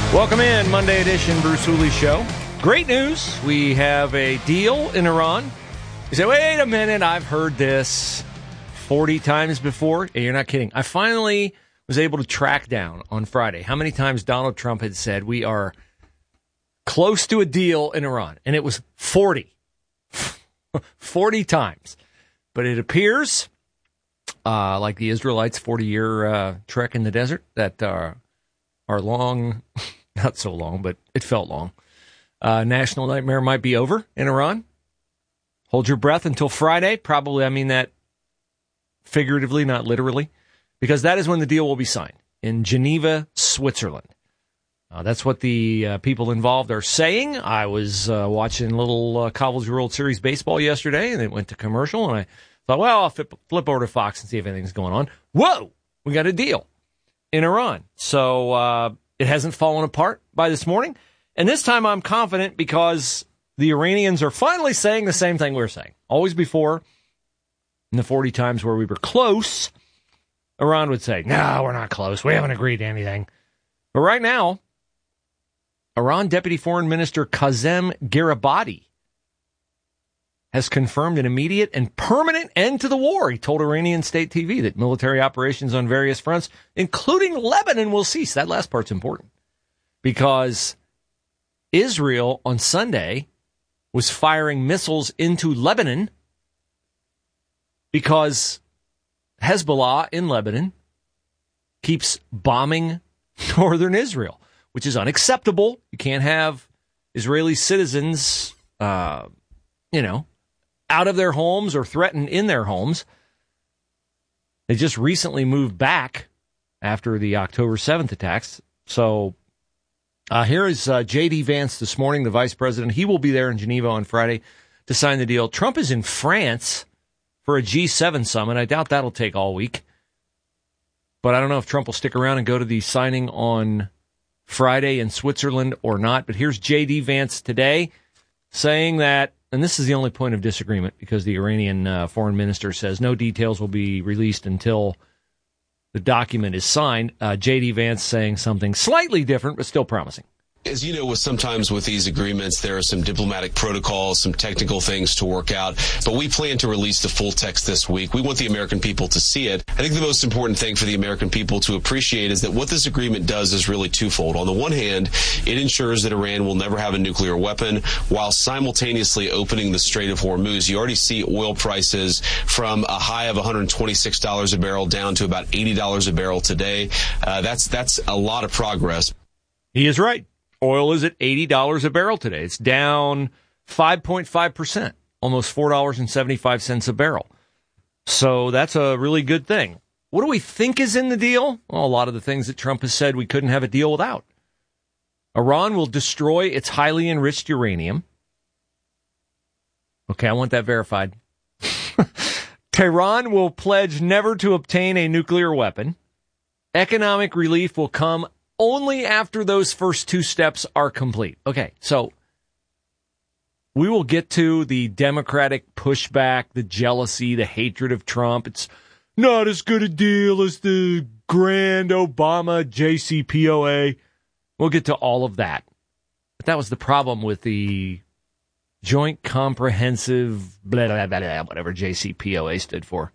Welcome in, Monday edition, Bruce Hooley Show. Great news. We have a deal in Iran. You say, wait a minute, I've heard this 40 times before. Hey, you're not kidding. I finally was able to track down on Friday how many times Donald Trump had said we are close to a deal in Iran. And it was 40. 40 times. But it appears, like the Israelites' 40-year trek in the desert, that are long... Not so long, but it felt long. National nightmare might be over in Iran. Hold your breath until Friday. Probably, I mean that figuratively, not literally, because that is when the deal will be signed in Geneva, Switzerland. That's what the people involved are saying. I was watching little College World Series baseball yesterday, and it went to commercial, and I thought, well, I'll flip over to Fox and see if anything's going on. Whoa! We got a deal in Iran. So... it hasn't fallen apart by this morning. And this time I'm confident because the Iranians are finally saying the same thing we're saying. Always before, in the 40 times where we were close, Iran would say, no, we're not close. We haven't agreed to anything. But right now, Iran Deputy Foreign Minister Kazem Garibati has confirmed an immediate and permanent end to the war. He told Iranian state TV that military operations on various fronts, including Lebanon, will cease. That last part's important because Israel on Sunday was firing missiles into Lebanon because Hezbollah in Lebanon keeps bombing northern Israel, which is unacceptable. You can't have Israeli citizens, out of their homes or threatened in their homes. They just recently moved back after the October 7th attacks. So here is J.D. Vance this morning, the vice president. He will be there in Geneva on Friday to sign the deal. Trump is in France for a G7 summit. I doubt that'll take all week. But I don't know if Trump will stick around and go to the signing on Friday in Switzerland or not. But here's J.D. Vance today saying that, and this is the only point of disagreement because the Iranian foreign minister says no details will be released until the document is signed. J.D. Vance saying something slightly different, but still promising. As you know, sometimes with these agreements, there are some diplomatic protocols, some technical things to work out, but we plan to release the full text this week. We want the American people to see it. I think the most important thing for the American people to appreciate is that what this agreement does is really twofold. On the one hand, it ensures that Iran will never have a nuclear weapon while simultaneously opening the Strait of Hormuz. You already see oil prices from a high of $126 a barrel down to about $80 a barrel today. That's a lot of progress. He is right. Oil is at $80 a barrel today. It's down 5.5%, almost $4.75 a barrel. So that's a really good thing. What do we think is in the deal? Well, a lot of the things that Trump has said we couldn't have a deal without. Iran will destroy its highly enriched uranium. Okay, I want that verified. Tehran will pledge never to obtain a nuclear weapon. Economic relief will come only after those first two steps are complete. Okay, so we will get to the Democratic pushback, the jealousy, the hatred of Trump. It's not as good a deal as the grand Obama JCPOA. We'll get to all of that. But that was the problem with the Joint Comprehensive, blah, blah, blah, blah, whatever JCPOA stood for,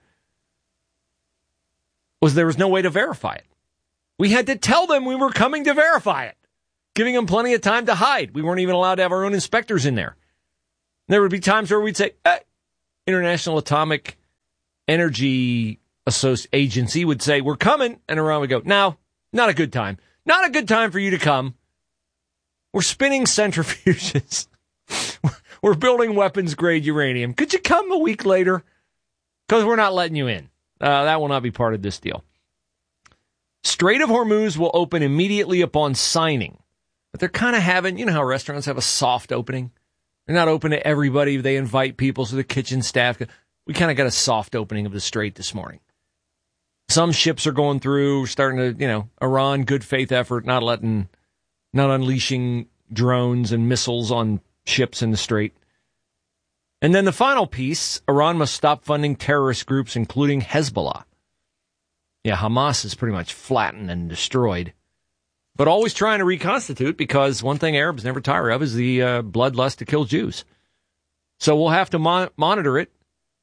was there was no way to verify it. We had to tell them we were coming to verify it, giving them plenty of time to hide. We weren't even allowed to have our own inspectors in there. There would be times where we'd say, International Atomic Energy Agency would say, we're coming. And Iran would go, no, not a good time. Not a good time for you to come. We're spinning centrifuges. We're building weapons-grade uranium. Could you come a week later? Because we're not letting you in. That will not be part of this deal. Strait of Hormuz will open immediately upon signing. But they're kind of having, you know how restaurants have a soft opening? They're not open to everybody. They invite people, so the kitchen staff. We kind of got a soft opening of the strait this morning. Some ships are going through, starting to, Iran, good faith effort, not unleashing drones and missiles on ships in the strait. And then the final piece, Iran must stop funding terrorist groups, including Hezbollah. Yeah, Hamas is pretty much flattened and destroyed. but always trying to reconstitute, because one thing Arabs never tire of is the bloodlust to kill Jews. So we'll have to monitor it.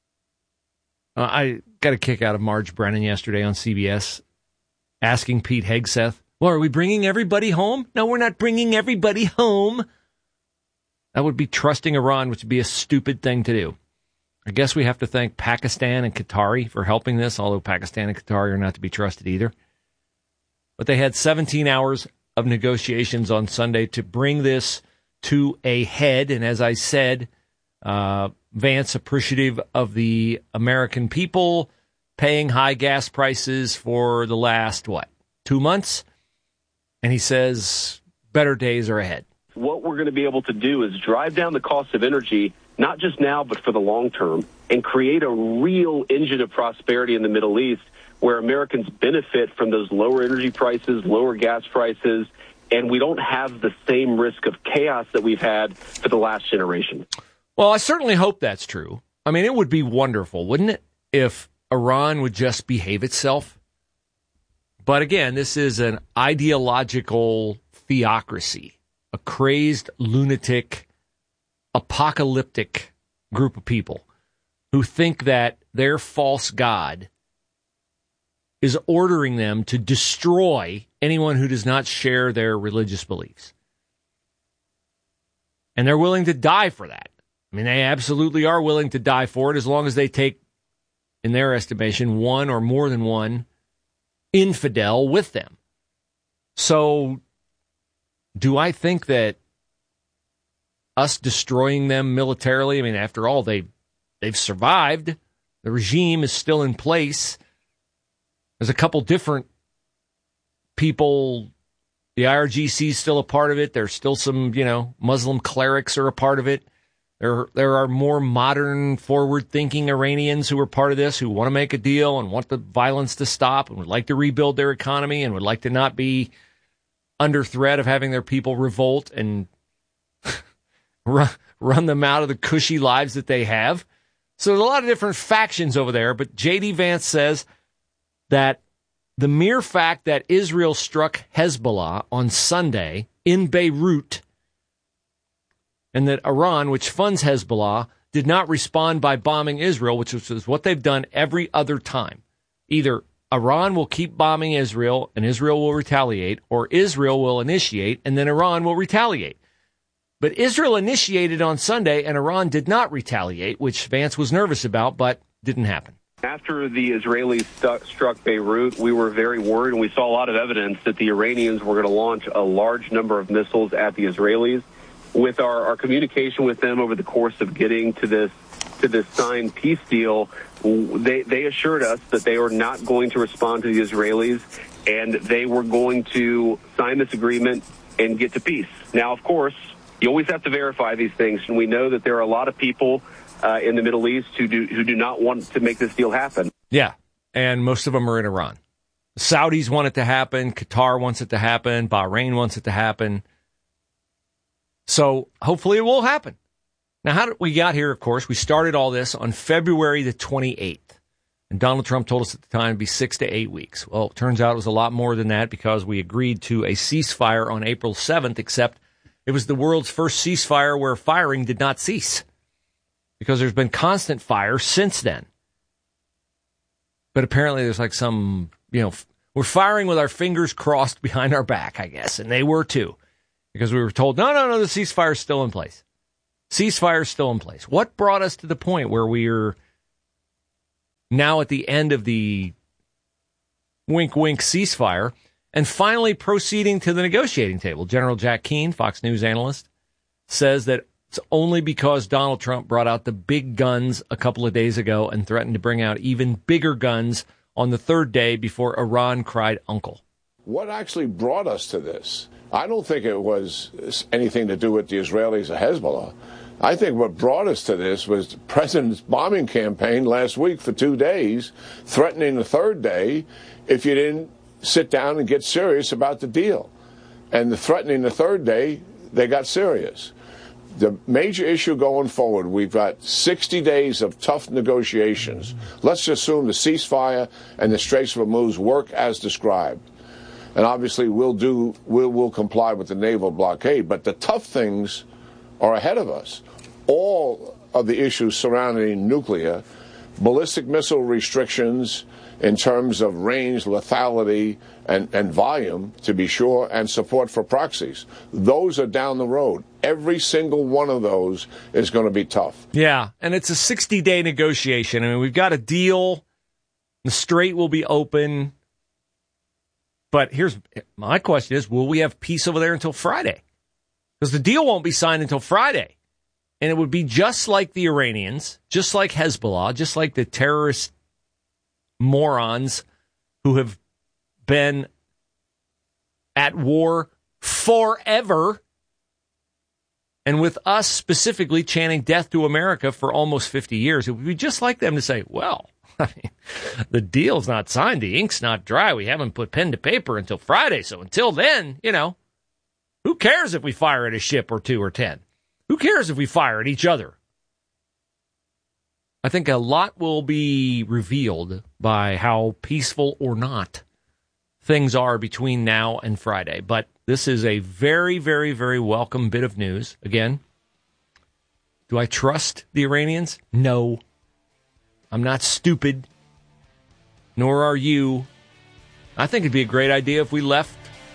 I got a kick out of Marge Brennan yesterday on CBS asking Pete Hegseth, well, are we bringing everybody home? No, we're not bringing everybody home. That would be trusting Iran, which would be a stupid thing to do. I guess we have to thank Pakistan and Qatari for helping this, although Pakistan and Qatari are not to be trusted either. But they had 17 hours of negotiations on Sunday to bring this to a head. And as I said, Vance appreciative of the American people paying high gas prices for the last, 2 months? And he says better days are ahead. What we're going to be able to do is drive down the cost of energy, not just now, but for the long term, and create a real engine of prosperity in the Middle East where Americans benefit from those lower energy prices, lower gas prices, and we don't have the same risk of chaos that we've had for the last generation. Well, I certainly hope that's true. I mean, it would be wonderful, wouldn't it, if Iran would just behave itself? But again, this is an ideological theocracy, a crazed, lunatic, apocalyptic group of people who think that their false god is ordering them to destroy anyone who does not share their religious beliefs. And they're willing to die for that. I mean, they absolutely are willing to die for it as long as they take, in their estimation, one or more than one infidel with them. So, do I think that us destroying them militarily, I mean, after all, they've survived. The regime is still in place. There's a couple different people. The IRGC is still a part of it. There's still some, Muslim clerics are a part of it. There are more modern, forward-thinking Iranians who are part of this, who want to make a deal and want the violence to stop and would like to rebuild their economy and would like to not be under threat of having their people revolt and run them out of the cushy lives that they have. So there's a lot of different factions over there, but J.D. Vance says that the mere fact that Israel struck Hezbollah on Sunday in Beirut and that Iran, which funds Hezbollah, did not respond by bombing Israel, which is what they've done every other time. Either Iran will keep bombing Israel and Israel will retaliate, or Israel will initiate and then Iran will retaliate. But Israel initiated on Sunday and Iran did not retaliate, which Vance was nervous about, but didn't happen. After the Israelis struck Beirut, we were very worried, and we saw a lot of evidence that the Iranians were going to launch a large number of missiles at the Israelis. With our communication with them over the course of getting to this signed peace deal, they assured us that they were not going to respond to the Israelis, and they were going to sign this agreement and get to peace. Now, of course, you always have to verify these things, and we know that there are a lot of people in the Middle East who do not want to make this deal happen. Yeah, and most of them are in Iran. The Saudis want it to happen. Qatar wants it to happen. Bahrain wants it to happen. So hopefully it will happen. Now, how did we got here? Of course, we started all this on February the 28th. And Donald Trump told us at the time it'd be 6 to 8 weeks. Well, it turns out it was a lot more than that because we agreed to a ceasefire on April 7th, except it was the world's first ceasefire where firing did not cease because there's been constant fire since then. But apparently there's like some, we're firing with our fingers crossed behind our back, I guess. And they were too. Because we were told, no, the ceasefire's still in place. Ceasefire's still in place. What brought us to the point where we're now at the end of the wink-wink ceasefire and finally proceeding to the negotiating table? General Jack Keane, Fox News analyst, says that it's only because Donald Trump brought out the big guns a couple of days ago and threatened to bring out even bigger guns on the third day before Iran cried uncle. What actually brought us to this? I don't think it was anything to do with the Israelis or Hezbollah. I think what brought us to this was the president's bombing campaign last week for 2 days, threatening the third day if you didn't sit down and get serious about the deal. And the threatening the third day, they got serious. The major issue going forward, we've got 60 days of tough negotiations. Let's assume the ceasefire and the Straits of Hormuz work as described. And obviously we'll comply with the naval blockade. But the tough things are ahead of us. All of the issues surrounding nuclear, ballistic missile restrictions in terms of range, lethality, and volume, to be sure, and support for proxies. Those are down the road. Every single one of those is going to be tough. Yeah, and it's a 60-day negotiation. I mean, we've got a deal. The strait will be open. But here's my question is, will we have peace over there until Friday? Because the deal won't be signed until Friday. And it would be just like the Iranians, just like Hezbollah, just like the terrorist morons who have been at war forever. And with us specifically chanting death to America for almost 50 years, it would be just like them to say, well, I mean, the deal's not signed. The ink's not dry. We haven't put pen to paper until Friday. So until then, who cares if we fire at a ship or 2 or 10? Who cares if we fire at each other? I think a lot will be revealed by how peaceful or not things are between now and Friday. But this is a very, very, very welcome bit of news. Again, do I trust the Iranians? No. I'm not stupid. Nor are you. I think it'd be a great idea if we left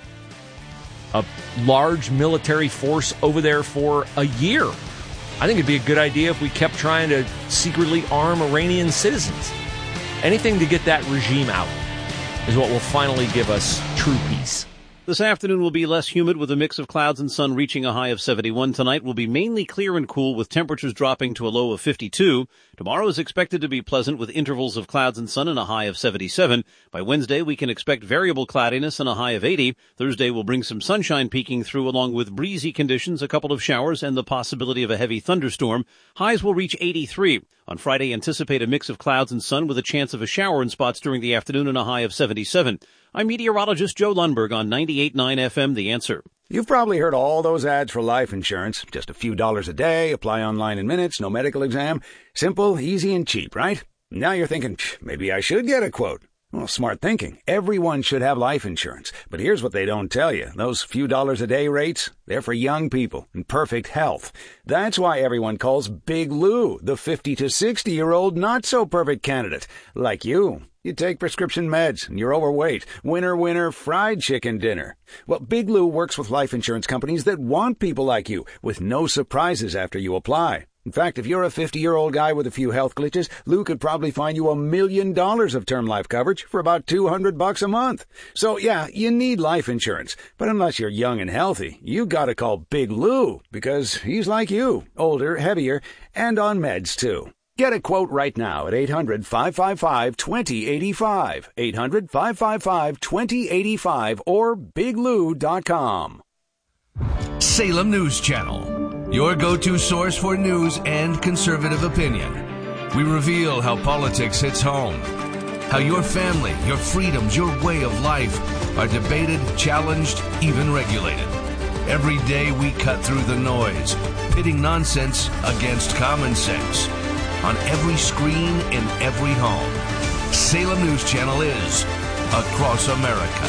a large military force over there for a year. I think it'd be a good idea if we kept trying to secretly arm Iranian citizens. Anything to get that regime out is what will finally give us true peace. This afternoon will be less humid with a mix of clouds and sun reaching a high of 71. Tonight will be mainly clear and cool with temperatures dropping to a low of 52. Tomorrow is expected to be pleasant with intervals of clouds and sun and a high of 77. By Wednesday, we can expect variable cloudiness and a high of 80. Thursday will bring some sunshine peeking through along with breezy conditions, a couple of showers, and the possibility of a heavy thunderstorm. Highs will reach 83. On Friday, anticipate a mix of clouds and sun with a chance of a shower in spots during the afternoon and a high of 77. I'm meteorologist Joe Lundberg on 98.9 FM, The Answer. You've probably heard all those ads for life insurance. Just a few dollars a day, apply online in minutes, no medical exam. Simple, easy, and cheap, right? Now you're thinking, maybe I should get a quote. Well, smart thinking. Everyone should have life insurance. But here's what they don't tell you. Those few dollars a day rates, they're for young people in perfect health. That's why everyone calls Big Lou the 50 to 60-year-old not-so-perfect candidate. Like you. You take prescription meds, and you're overweight. Winner, winner, fried chicken dinner. Well, Big Lou works with life insurance companies that want people like you, with no surprises after you apply. In fact, if you're a 50-year-old guy with a few health glitches, Lou could probably find you $1 million of term life coverage for about $200 a month. So, yeah, you need life insurance. But unless you're young and healthy, you gotta call Big Lou, because he's like you, older, heavier, and on meds, too. Get a quote right now at 800-555-2085, 800-555-2085, or biglou.com. Salem News Channel, your go-to source for news and conservative opinion. We reveal how politics hits home, how your family, your freedoms, your way of life are debated, challenged, even regulated. Every day we cut through the noise, pitting nonsense against common sense. On every screen, in every home, Salem News Channel is across America.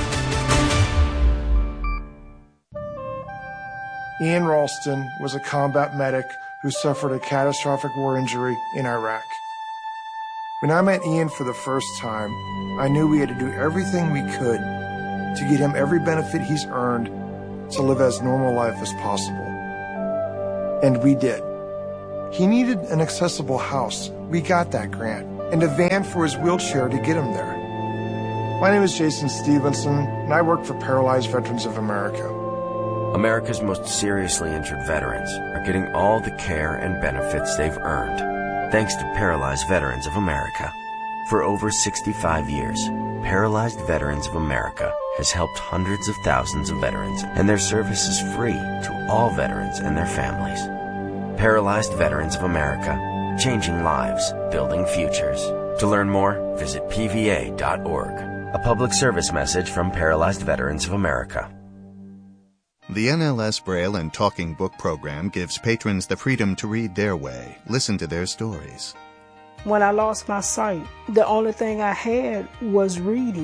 Ian Ralston was a combat medic who suffered a catastrophic war injury in Iraq. When I met Ian for the first time, I knew we had to do everything we could to get him every benefit he's earned to live as normal life as possible. And we did. He needed an accessible house. We got that grant. And a van for his wheelchair to get him there. My name is Jason Stevenson, and I work for Paralyzed Veterans of America. America's most seriously injured veterans are getting all the care and benefits they've earned, thanks to Paralyzed Veterans of America. For over 65 years, Paralyzed Veterans of America has helped hundreds of thousands of veterans, and their service is free to all veterans and their families. Paralyzed Veterans of America, changing lives, building futures. To learn more, visit pva.org. A public service message from Paralyzed Veterans of America. The NLS Braille and Talking Book program gives patrons the freedom to read their way, listen to their stories. When I lost my sight, the only thing I had was reading.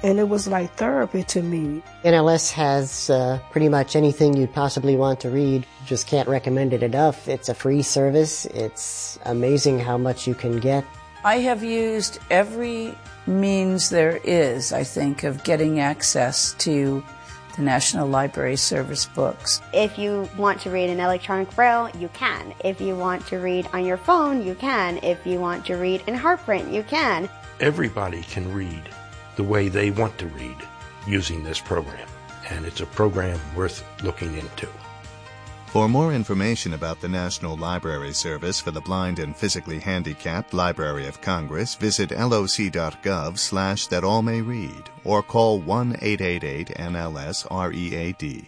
and it was like therapy to me. NLS has pretty much anything you'd possibly want to read. Just can't recommend it enough. It's a free service. It's amazing how much you can get. I have used every means there is, I think, of getting access to the National Library Service books. If you want to read in electronic braille, you can. If you want to read on your phone, you can. If you want to read in Heartprint, you can. Everybody can read the way they want to read using this program, and it's a program worth looking into. For more information about the National Library Service for the Blind and Physically Handicapped Library of Congress, visit loc.gov/thatallmayread or call 1-888-NLS-READ.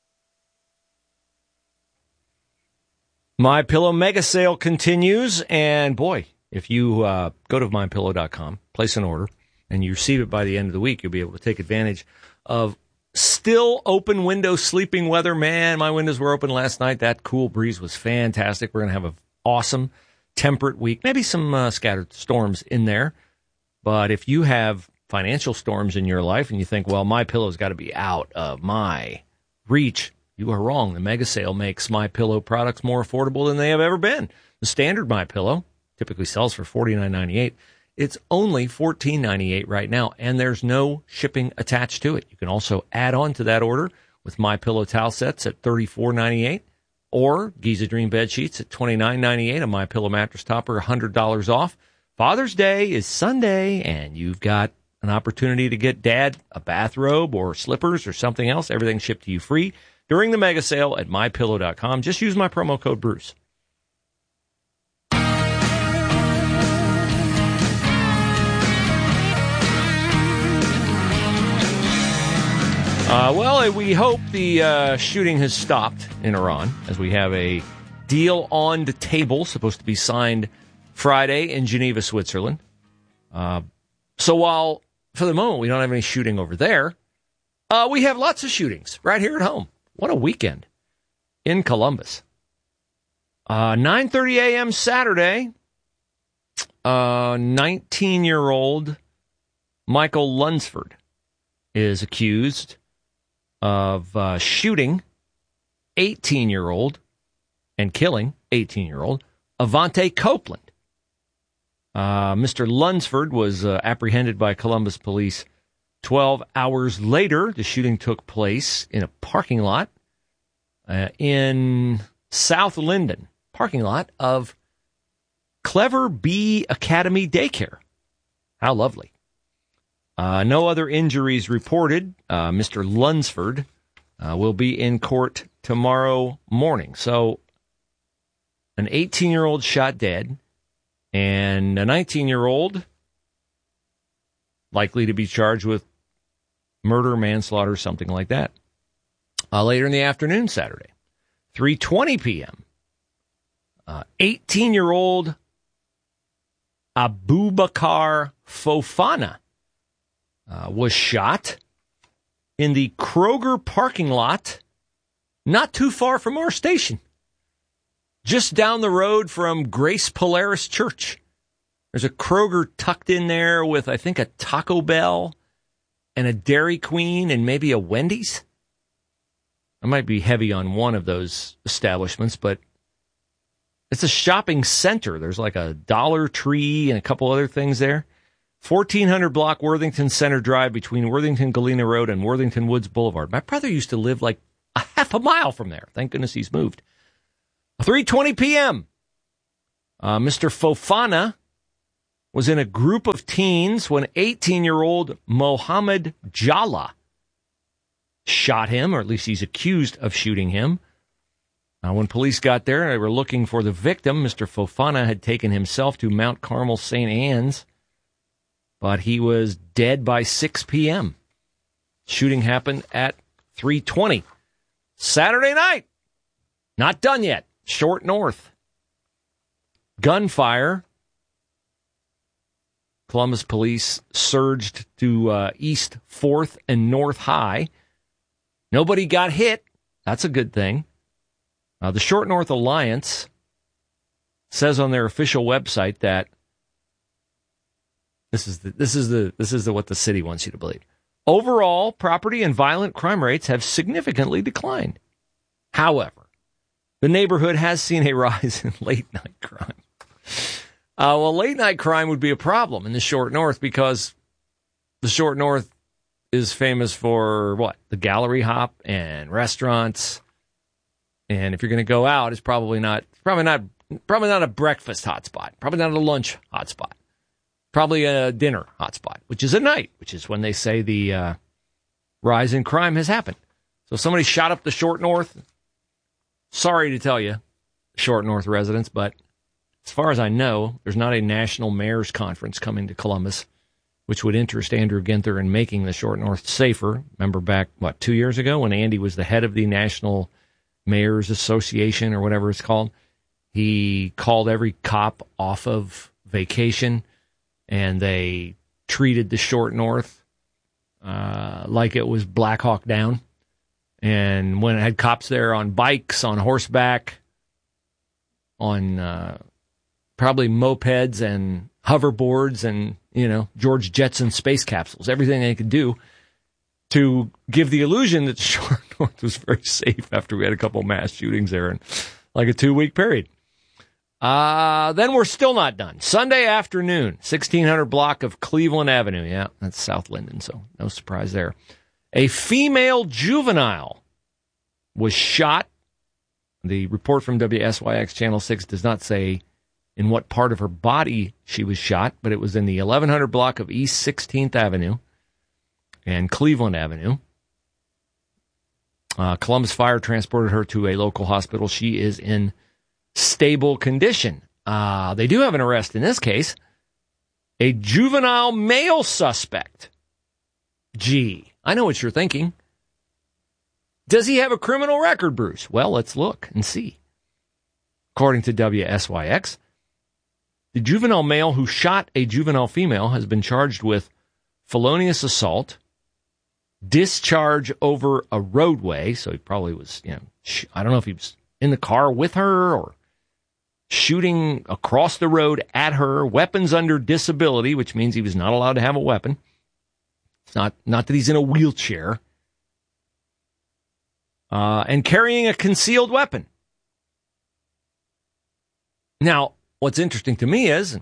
MyPillow mega sale continues, and boy, if you go to mypillow.com, place an order, and you receive it by the end of the week, you'll be able to take advantage of still open window sleeping weather. Man, my windows were open last night. That cool breeze was fantastic. We're going to have an awesome temperate week. Maybe some scattered storms in there. But if you have financial storms in your life and you think, well, MyPillow's got to be out of my reach, you are wrong. The mega sale makes MyPillow products more affordable than they have ever been. The standard MyPillow typically sells for $49.98. It's only $14.98 right now, and there's no shipping attached to it. You can also add on to that order with MyPillow towel sets at $34.98 or Giza Dream bed sheets at $29.98, a MyPillow mattress topper $100 off. Father's Day is Sunday, and you've got an opportunity to get Dad a bathrobe or slippers or something else. Everything shipped to you free during the mega sale at MyPillow.com. Just use my promo code Bruce. Well, we hope the shooting has stopped in Iran, as we have a deal on the table, supposed to be signed Friday in Geneva, Switzerland. So while, for the moment, we don't have any shooting over there, we have lots of shootings right here at home. What a weekend in Columbus. 9:30 a.m. Saturday, 19-year-old Michael Lunsford is accused of shooting 18-year-old and killing 18-year-old Avante Copeland. Mr. Lunsford was apprehended by Columbus police 12 hours later. The shooting took place in a parking lot in South Linden, parking lot of Clever Bee Academy Daycare. How lovely. No other injuries reported. Mr. Lunsford will be in court tomorrow morning. So, an 18-year-old shot dead, and a 19-year-old likely to be charged with murder, manslaughter, something like that. Later in the afternoon, Saturday, 3:20 p.m., 18-year-old Abubakar Fofana was shot in the Kroger parking lot not too far from our station, just down the road from Grace Polaris Church. There's a Kroger tucked in there with, I think, a Taco Bell and a Dairy Queen and maybe a Wendy's. I might be heavy on one of those establishments, but it's a shopping center. There's like a Dollar Tree and a couple other things there. 1400 block Worthington Center Drive between Worthington Galena Road and Worthington Woods Boulevard. My brother used to live like a half a mile from there. Thank goodness he's moved. 3:20 p.m. Mr. Fofana was in a group of teens when 18-year-old Mohammed Jalla shot him, or at least he's accused of shooting him. When police got there, they were looking for the victim. Mr. Fofana had taken himself to Mount Carmel St. Anne's, but he was dead by 6 p.m. Shooting happened at 3:20. Saturday night. Not done yet. Short North. Gunfire. Columbus police surged to East 4th and North High. Nobody got hit. That's a good thing. The Short North Alliance says on their official website that this is what the city wants you to believe. overall property and violent crime rates have significantly declined. However, the neighborhood has seen a rise in late-night crime. Late-night crime would be a problem in the Short North because the Short North is famous for, what? The gallery hop and restaurants. And if you're going to go out, it's probably not a breakfast hotspot. Probably not a lunch hotspot. Probably a dinner hotspot, which is at night, which is when they say the rise in crime has happened. So somebody shot up the Short North. Sorry to tell you, Short North residents, but as far as I know, there's not a national mayor's conference coming to Columbus, which would interest Andrew Ginther in making the Short North safer. Remember back, 2 years ago when Andy was the head of the National Mayor's Association or whatever it's called? He called every cop off of vacation, and they treated the Short North like it was Black Hawk Down. And when it had cops there on bikes, on horseback, on probably mopeds and hoverboards and, George Jetson space capsules, everything they could do to give the illusion that the Short North was very safe after we had a couple mass shootings there in like a 2-week period. Then we're still not done. Sunday afternoon, 1600 block of Cleveland Avenue. Yeah, that's South Linden, so no surprise there. A female juvenile was shot. The report from WSYX Channel 6 does not say in what part of her body she was shot, but it was in the 1100 block of East 16th Avenue and Cleveland Avenue. Columbus Fire transported her to a local hospital. She is in stable condition. They do have an arrest in this case. A juvenile male suspect. Gee, I know what you're thinking. Does he have a criminal record, Bruce? Well, let's look and see. According to WSYX, the juvenile male who shot a juvenile female has been charged with felonious assault, discharge over a roadway. So he probably was, I don't know if he was in the car with her or shooting across the road at her, weapons under disability, which means he was not allowed to have a weapon. It's not that he's in a wheelchair. And carrying a concealed weapon. Now, what's interesting to me is,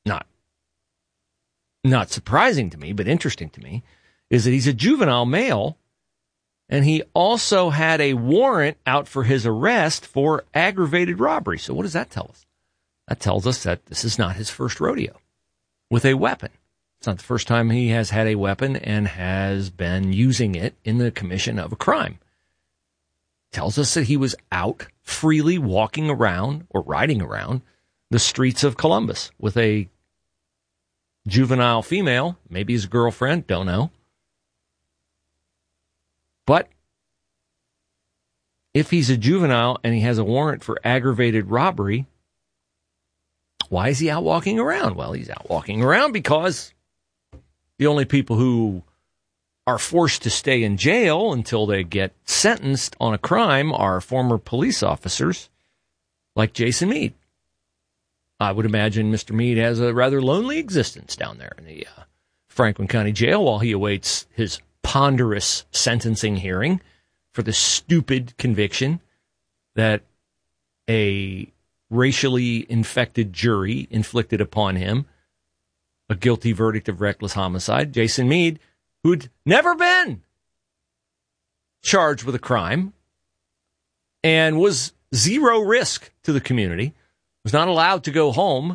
not surprising to me, but interesting to me, is that he's a juvenile male, and he also had a warrant out for his arrest for aggravated robbery. So what does that tell us? That tells us that this is not his first rodeo with a weapon. It's not the first time he has had a weapon and has been using it in the commission of a crime. Tells us that he was out freely walking around or riding around the streets of Columbus with a juvenile female, maybe his girlfriend, don't know. But if he's a juvenile and he has a warrant for aggravated robbery, why is he out walking around? Well, he's out walking around because the only people who are forced to stay in jail until they get sentenced on a crime are former police officers like Jason Meade. I would imagine Mr. Meade has a rather lonely existence down there in the Franklin County Jail while he awaits his ponderous sentencing hearing for the stupid conviction that a racially infected jury inflicted upon him, a guilty verdict of reckless homicide. Jason Meade, who'd never been charged with a crime and was zero risk to the community, was not allowed to go home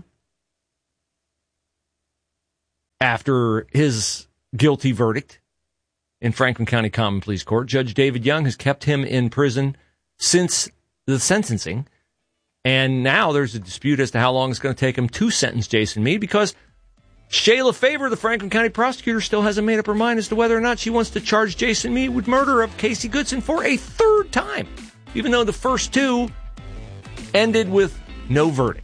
after his guilty verdict in Franklin County Common Pleas Court. Judge David Young has kept him in prison since the sentencing, and now there's a dispute as to how long it's going to take him to sentence Jason Meade because Shayla Favor, the Franklin County prosecutor, still hasn't made up her mind as to whether or not she wants to charge Jason Meade with murder of Casey Goodson for a third time, even though the first two ended with no verdict.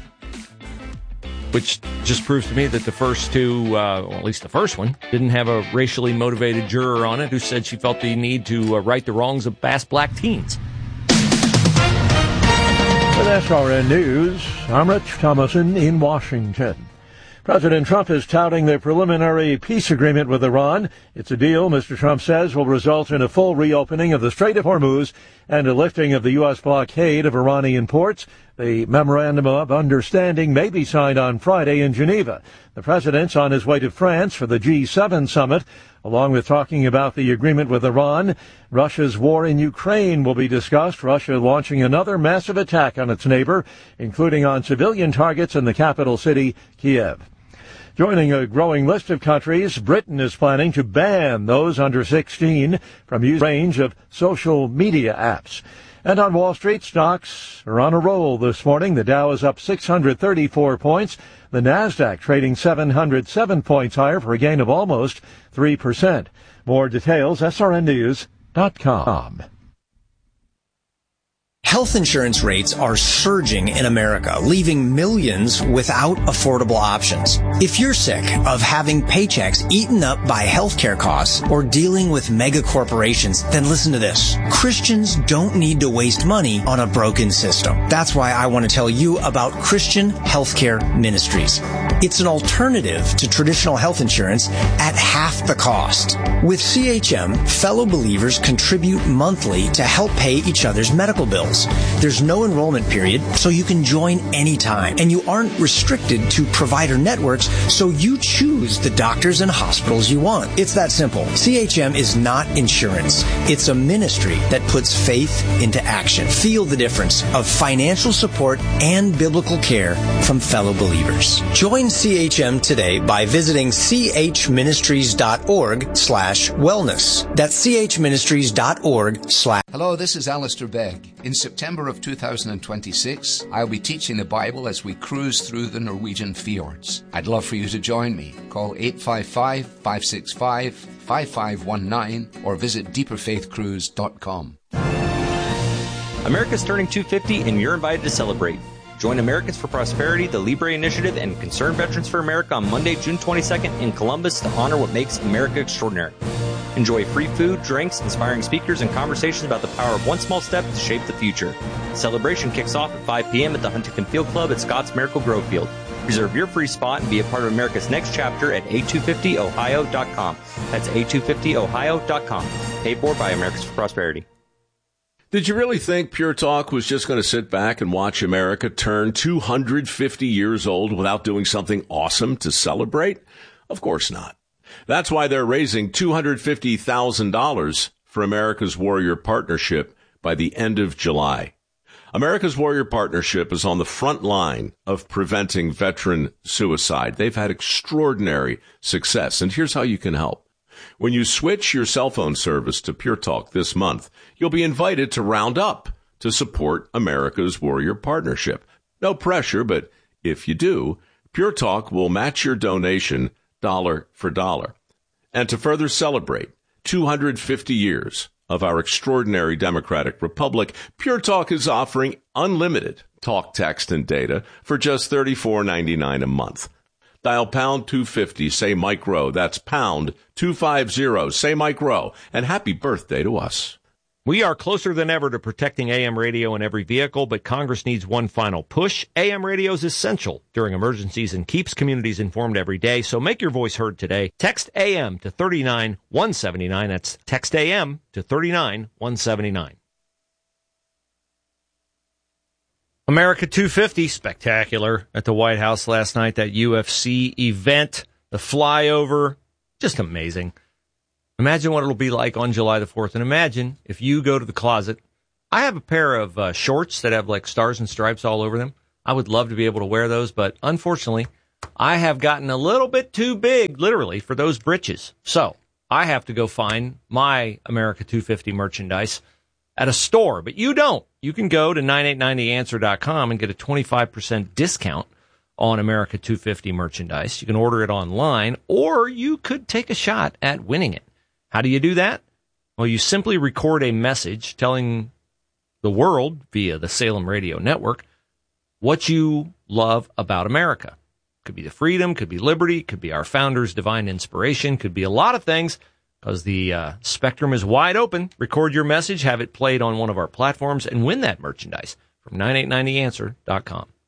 Which just proves to me that the first two, or at least the first one, didn't have a racially motivated juror on it who said she felt the need to right the wrongs of Bass Black teens. With SRN News, I'm Rich Thomason in Washington. President Trump is touting the preliminary peace agreement with Iran. It's a deal, Mr. Trump says, will result in a full reopening of the Strait of Hormuz and a lifting of the U.S. blockade of Iranian ports. The memorandum of understanding may be signed on Friday in Geneva. The president's on his way to France for the G7 summit. Along with talking about the agreement with Iran, Russia's war in Ukraine will be discussed. Russia launching another massive attack on its neighbor, including on civilian targets in the capital city, Kiev. Joining a growing list of countries, Britain is planning to ban those under 16 from using a range of social media apps. And on Wall Street, stocks are on a roll this morning. The Dow is up 634 points. The Nasdaq trading 707 points higher for a gain of almost 3%. More details, srnnews.com. Health insurance rates are surging in America, leaving millions without affordable options. If you're sick of having paychecks eaten up by healthcare costs or dealing with mega corporations, then listen to this. Christians don't need to waste money on a broken system. That's why I want to tell you about Christian Healthcare Ministries. It's an alternative to traditional health insurance at half the cost. With CHM, fellow believers contribute monthly to help pay each other's medical bills. There's no enrollment period, so you can join anytime. And you aren't restricted to provider networks, so you choose the doctors and hospitals you want. It's that simple. CHM is not insurance. It's a ministry that puts faith into action. Feel the difference of financial support and biblical care from fellow believers. Join CHM today by visiting chministries.org/wellness. That's chministries.org/. Hello, this is Alistair Begg. In September of 2026, I'll be teaching the Bible as we cruise through the Norwegian fjords. I'd love for you to join me. Call 855-565-5519 or visit deeperfaithcruise.com. America's turning 250 and you're invited to celebrate. Join Americans for Prosperity, the Libre Initiative, and Concerned Veterans for America on Monday, June 22nd in Columbus to honor what makes America extraordinary. Enjoy free food, drinks, inspiring speakers, and conversations about the power of one small step to shape the future. The celebration kicks off at 5 p.m. at the Huntington Field Club at Scott's Miracle Grove Field. Reserve your free spot and be a part of America's next chapter at a250ohio.com. That's a250ohio.com. Paid for by Americans for Prosperity. Did you really think Pure Talk was just going to sit back and watch America turn 250 years old without doing something awesome to celebrate? Of course not. That's why they're raising $250,000 for America's Warrior Partnership by the end of July. America's Warrior Partnership is on the front line of preventing veteran suicide. They've had extraordinary success, and here's how you can help. When you switch your cell phone service to Pure Talk this month, you'll be invited to round up to support America's Warrior Partnership. No pressure, but if you do, Pure Talk will match your donation dollar for dollar. And to further celebrate 250 years of our extraordinary democratic republic, Pure Talk is offering unlimited talk, text, and data for just $34.99 a month. Dial pound 250, say Mike Rowe. That's pound 250, say Mike Rowe. And happy birthday to us. We are closer than ever to protecting AM radio in every vehicle, but Congress needs one final push. AM radio is essential during emergencies and keeps communities informed every day, so make your voice heard today. Text AM to 39179. That's text AM to 39179. America 250, spectacular at the White House last night, that UFC event, the flyover, just amazing. Imagine what it'll be like on July the 4th. And imagine if you go to the closet. I have a pair of shorts that have like stars and stripes all over them. I would love to be able to wear those, but unfortunately, I have gotten a little bit too big, literally, for those britches. So I have to go find my America 250 merchandise at a store. But you don't. You can go to 9890answer.com and get a 25% discount on America 250 merchandise. You can order it online, or you could take a shot at winning it. How do you do that? Well, you simply record a message telling the world via the Salem Radio Network what you love about America. Could be the freedom, could be liberty, could be our founders' divine inspiration, could be a lot of things, because the spectrum is wide open. Record your message, have it played on one of our platforms, and win that merchandise from 9890answer.com.